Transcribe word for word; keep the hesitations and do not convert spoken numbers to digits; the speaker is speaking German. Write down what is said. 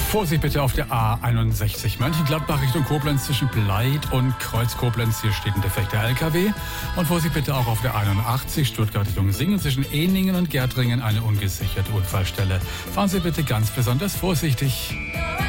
Vorsicht bitte auf der A einundsechzig Mönchengladbach Richtung Koblenz zwischen Bleit und Kreuz Koblenz. Hier steht ein defekter L K W. Und Vorsicht bitte auch auf der einundachtzig Stuttgart Richtung Singen zwischen Ehningen und Gärtringen eine ungesicherte Unfallstelle. Fahren Sie bitte ganz besonders vorsichtig.